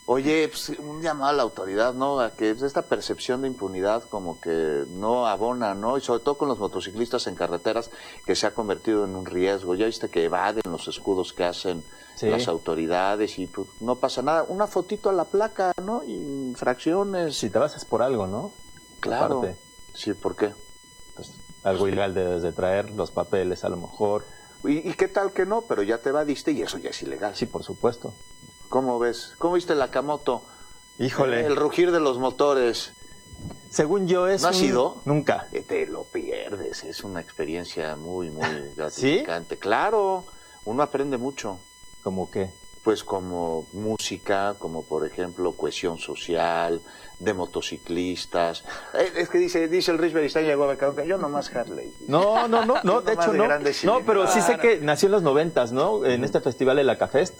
Oye, pues un llamado a la autoridad, ¿no? A que esta percepción de impunidad como que no abona, ¿no? Y sobre todo con los motociclistas en carreteras, que se ha convertido en un riesgo. Ya viste que evaden los escudos que hacen las autoridades y pues, no pasa nada. Una fotito a la placa, ¿no? Infracciones. Si te vas es por algo, ¿no? Claro. Aparte, sí, ¿por qué? pues, algo ilegal debes de traer, los papeles a lo mejor. ¿Y qué tal que no? Pero ya te evadiste y eso ya es ilegal. Sí, por supuesto. ¿Cómo ves? ¿Cómo viste la Camoto? Híjole. El rugir de los motores. Según yo es ¿No has ido? Nunca. Te lo pierdes, es una experiencia muy, muy ¿Sí? gratificante. Claro, uno aprende mucho. ¿Cómo qué? Pues como música, como por ejemplo cohesión social, de motociclistas. Es que dice el Rich Beristain, yo nomás Harley. No, de hecho no. No, pero sí sé que nació en los 90s, ¿no? En este festival de la Cafest.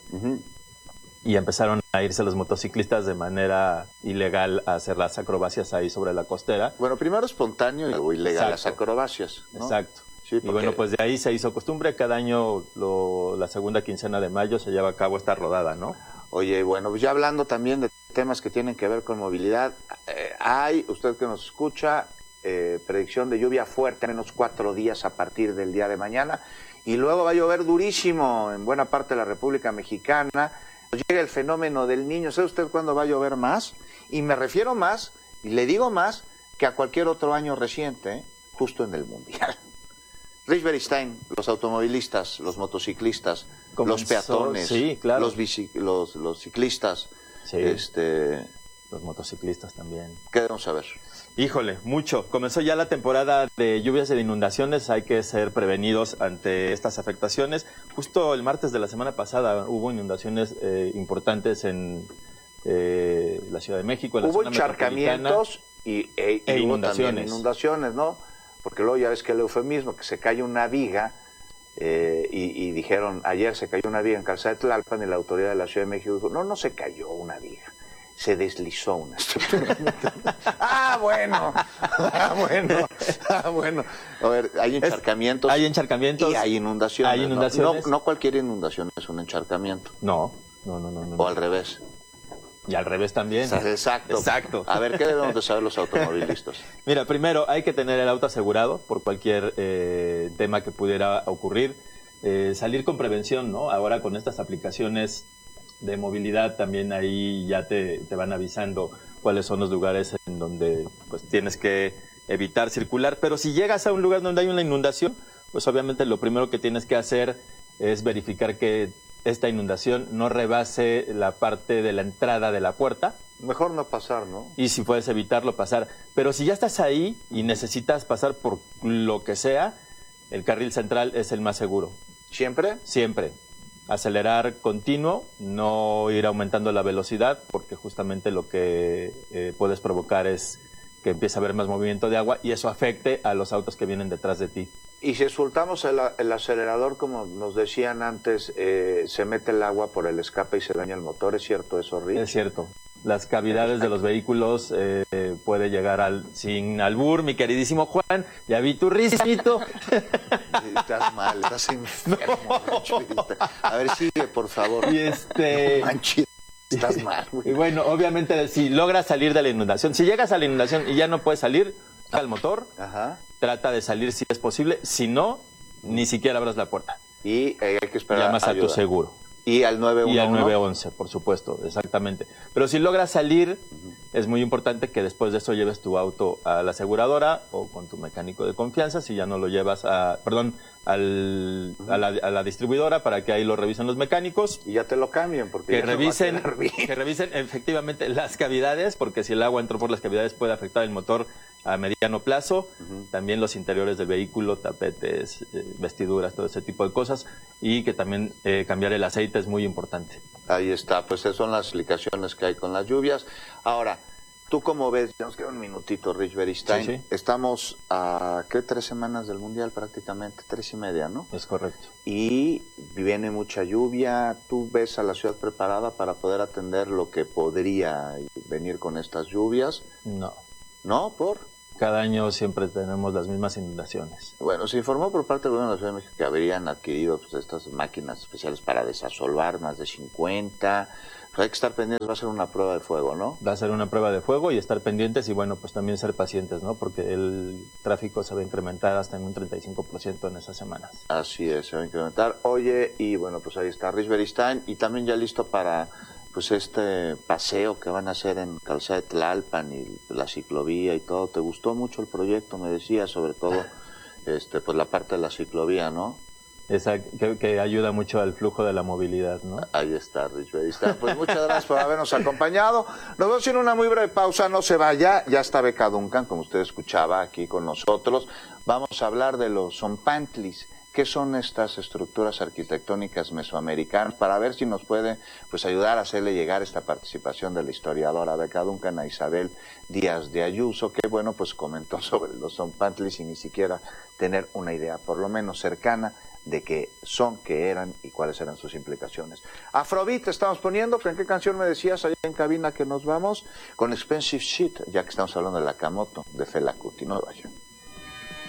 Y empezaron a irse los motociclistas de manera ilegal a hacer las acrobacias ahí sobre la costera. Bueno, primero espontáneo y luego ilegal las acrobacias, ¿no? Exacto. Sí, y bueno, pues de ahí se hizo costumbre. Cada año, la segunda quincena de mayo, se lleva a cabo esta rodada, ¿no? Oye, bueno, pues ya hablando también de temas que tienen que ver con movilidad, hay, usted que nos escucha, predicción de lluvia fuerte, menos 4 días a partir del día de mañana, y luego va a llover durísimo en buena parte de la República Mexicana. Llega el fenómeno del Niño. ¿Sabe usted cuándo va a llover más? Y me refiero más, y le digo más, que a cualquier otro año reciente, justo en el Mundial. Rich Beristain, los automovilistas, los motociclistas, los peatones, sí, claro. los ciclistas, sí. Los motociclistas también. ¿Qué debemos saber? Híjole, mucho. Comenzó ya la temporada de lluvias y de inundaciones. Hay que ser prevenidos ante estas afectaciones. Justo el martes de la semana pasada hubo inundaciones importantes en la Ciudad de México, en la zona encharcamientos y hubo también inundaciones, ¿no? Porque luego ya ves que el eufemismo, que se cae una viga, y dijeron, ayer se cayó una viga en Calzada de Tlalpan, y la autoridad de la Ciudad de México dijo, no se cayó una viga, se deslizó una estructura. Bueno. A ver, hay encharcamientos. Hay encharcamientos. Y hay inundaciones. Hay inundaciones. No cualquier inundación es un encharcamiento. No. O al revés. Y al revés también. Exacto. A ver, ¿qué debemos de saber los automovilistas? Mira, primero hay que tener el auto asegurado por cualquier tema que pudiera ocurrir. Salir con prevención, ¿no? Ahora con estas aplicaciones de movilidad también ahí ya te van avisando cuáles son los lugares en donde pues tienes que evitar circular. Pero si llegas a un lugar donde hay una inundación, pues obviamente lo primero que tienes que hacer es verificar que esta inundación no rebase la parte de la entrada de la puerta. Mejor no pasar, ¿no? Y si puedes evitarlo, pasar. Pero si ya estás ahí y necesitas pasar por lo que sea, el carril central es el más seguro. ¿Siempre? Siempre. Acelerar continuo, no ir aumentando la velocidad, porque justamente lo que puedes provocar es que empiece a haber más movimiento de agua y eso afecte a los autos que vienen detrás de ti. Y si soltamos el acelerador, como nos decían antes, se mete el agua por el escape y se daña el motor, ¿es cierto eso, Rich? Es cierto. Las cavidades de los vehículos puede llegar sin albur, mi queridísimo Juan. Ya vi tu risito. Estás mal, estás enfermo. No. A ver, sigue, por favor. Y Manchito, estás mal. Y bueno, obviamente, si logras salir de la inundación, si llegas a la inundación y ya no puedes salir, al motor, trata de salir si es posible. Si no, ni siquiera abras la puerta. Y hay que esperar. Llamas a tu seguro. Y al 911. Y al 911, por supuesto, exactamente. Pero si logras salir, es muy importante que después de eso lleves tu auto a la aseguradora o con tu mecánico de confianza, si ya no lo llevas a la distribuidora para que ahí lo revisen los mecánicos. Y ya te lo cambian, porque que revisen efectivamente las cavidades, porque si el agua entró por las cavidades puede afectar el motor a mediano plazo, también los interiores del vehículo, tapetes, vestiduras, todo ese tipo de cosas, y que también cambiar el aceite es muy importante. Ahí está, pues esas son las explicaciones que hay con las lluvias. Ahora, ¿tú cómo ves? Nos queda un minutito, Rich Beristain. Sí. Estamos a, ¿qué? 3 semanas del Mundial prácticamente, 3 y media, ¿no? Es correcto. Y viene mucha lluvia. ¿Tú ves a la ciudad preparada para poder atender lo que podría venir con estas lluvias? No. ¿No? ¿Por? Cada año siempre tenemos las mismas inundaciones. Bueno, se informó por parte del gobierno de la Ciudad de México que habrían adquirido estas máquinas especiales para desasolvar, más de 50. Pues hay que estar pendientes, va a ser una prueba de fuego, ¿no? Va a ser una prueba de fuego y estar pendientes y bueno, pues también ser pacientes, ¿no? Porque el tráfico se va a incrementar hasta en un 35% en esas semanas. Así es, se va a incrementar. Oye, y bueno, pues ahí está Rich Beristain y también ya listo para pues este paseo que van a hacer en Calzada de Tlalpan y la ciclovía y todo. ¿Te gustó mucho el proyecto? Me decías, sobre todo pues la parte de la ciclovía, ¿no? Que ayuda mucho al flujo de la movilidad, ¿no? Ahí está, Rich Beristain. Pues muchas gracias por habernos acompañado. Nos vamos a ir a una muy breve pausa, no se vaya. Ya está Beca Duncan, como usted escuchaba, aquí con nosotros. Vamos a hablar de los zompantlis. ¿Qué son estas estructuras arquitectónicas mesoamericanas? Para ver si nos puede pues ayudar a hacerle llegar esta participación de la historiadora Beca Duncan a Isabel Díaz de Ayuso, que bueno, pues comentó sobre los zompantlis y ni siquiera tener una idea, por lo menos cercana, de qué son, qué eran y cuáles eran sus implicaciones. Afrobeat estamos poniendo, ¿con qué canción me decías allá en cabina que nos vamos? Con Expensive Shit, ya que estamos hablando de la Kamoto, de Fela Kuti, no vayan.